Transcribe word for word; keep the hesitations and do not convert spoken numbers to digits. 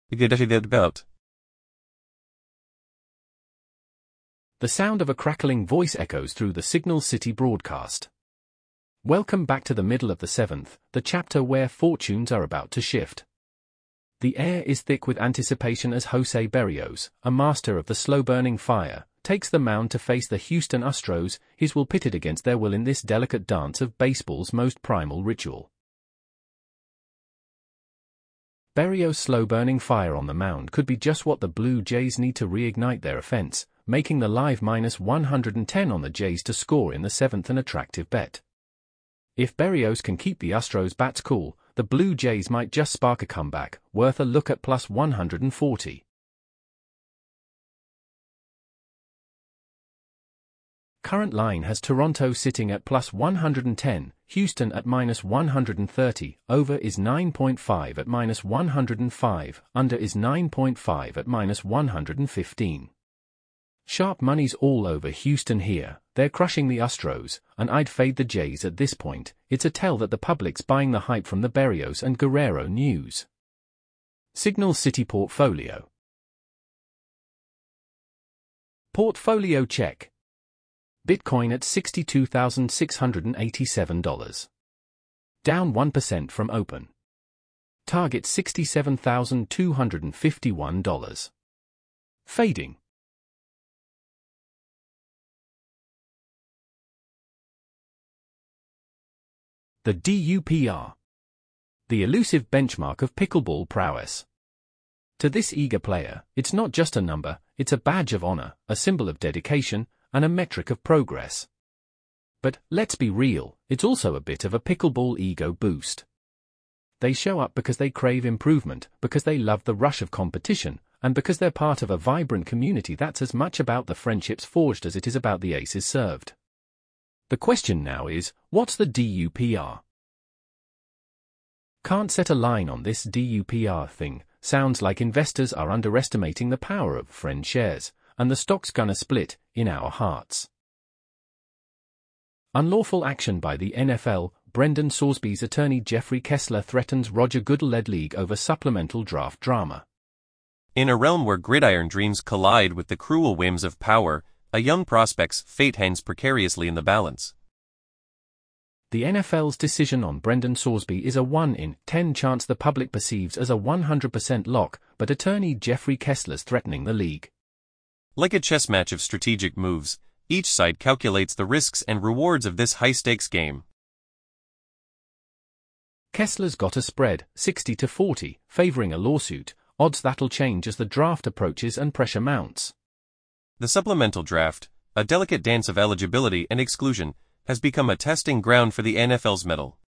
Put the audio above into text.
The sound of a crackling voice echoes through the Signal City broadcast. Welcome back to the middle of the seventh, the chapter where fortunes are about to shift. The air is thick with anticipation as Jose Berrios, a master of the slow-burning fire, takes the mound to face the Houston Astros, his will pitted against their will in this delicate dance of baseball's most primal ritual. Berrios' slow-burning fire on the mound could be just what the Blue Jays need to reignite their offense, making the live minus one hundred ten on the Jays to score in the seventh an attractive bet. If Berrios can keep the Astros bats cool, the Blue Jays might just spark a comeback, worth a look at plus one hundred forty. Current line has Toronto sitting at plus one hundred ten, Houston at minus one hundred thirty, over is nine point five at minus one hundred five, under is nine point five at minus one hundred fifteen. Sharp money's all over Houston here, they're crushing the Astros, and I'd fade the Jays at this point. It's a tell that the public's buying the hype from the Berrios and Guerrero news. Signal City Portfolio. Portfolio check. Bitcoin at sixty-two thousand six hundred eighty-seven dollars. Down one percent from open. Target sixty-seven thousand two hundred fifty-one dollars. Fading. The D U P R. The elusive benchmark of pickleball prowess. To this eager player, it's not just a number, it's a badge of honor, a symbol of dedication, and a metric of progress. But, let's be real, it's also a bit of a pickleball ego boost. They show up because they crave improvement, because they love the rush of competition, and because they're part of a vibrant community that's as much about the friendships forged as it is about the aces served. The question now is, what's the D U P R? Can't set a line on this D U P R thing, sounds like investors are underestimating the power of friend shares, and the stock's gonna split, in our hearts. Unlawful action by the N F L, Brendan Sorsby's attorney Jeffrey Kessler threatens Roger Goodell-led league over supplemental draft drama. In a realm where gridiron dreams collide with the cruel whims of power, a young prospect's fate hangs precariously in the balance. The N F L's decision on Brendan Sorsby is a one in ten chance the public perceives as a one hundred percent lock, but attorney Jeffrey Kessler's threatening the league. Like a chess match of strategic moves, each side calculates the risks and rewards of this high-stakes game. Kessler's got a spread, sixty to forty, favoring a lawsuit, odds that'll change as the draft approaches and pressure mounts. The supplemental draft, a delicate dance of eligibility and exclusion, has become a testing ground for the N F L's mettle.